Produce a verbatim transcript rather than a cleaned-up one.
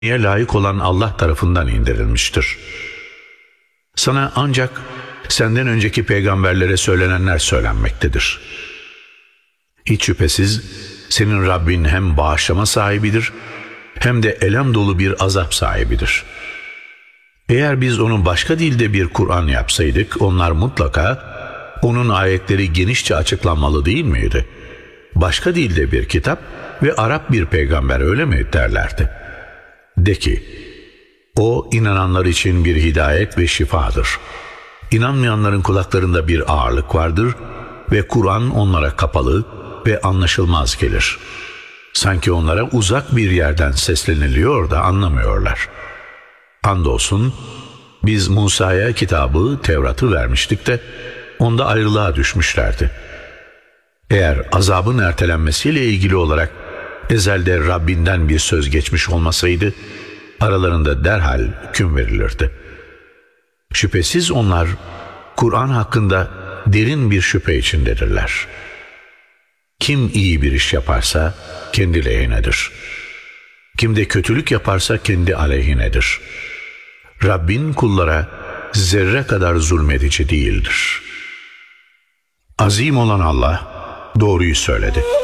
layık olan Allah tarafından indirilmiştir. Sana ancak senden önceki peygamberlere söylenenler söylenmektedir. Hiç şüphesiz senin Rabbin hem bağışlama sahibidir hem de elem dolu bir azap sahibidir. Eğer biz onun başka dilde bir Kur'an yapsaydık, onlar mutlaka onun ayetleri genişçe açıklanmalı değil miydi? Başka dilde bir kitap ve Arap bir peygamber, öyle mi derlerdi? De ki, o inananlar için bir hidayet ve şifadır. İnanmayanların kulaklarında bir ağırlık vardır ve Kur'an onlara kapalı ve anlaşılmaz gelir. Sanki onlara uzak bir yerden sesleniliyor da anlamıyorlar. Andolsun biz Musa'ya kitabı, Tevrat'ı vermiştik de onda ayrılığa düşmüşlerdi. Eğer azabın ertelenmesiyle ilgili olarak ezelde Rabbinden bir söz geçmiş olmasaydı, aralarında derhal hüküm verilirdi. Şüphesiz onlar Kur'an hakkında derin bir şüphe içindedirler. Kim iyi bir iş yaparsa kendi lehinedir. Kim de kötülük yaparsa kendi aleyhinedir. Rabbin kullara zerre kadar zulmedici değildir. Azim olan Allah doğruyu söyledi.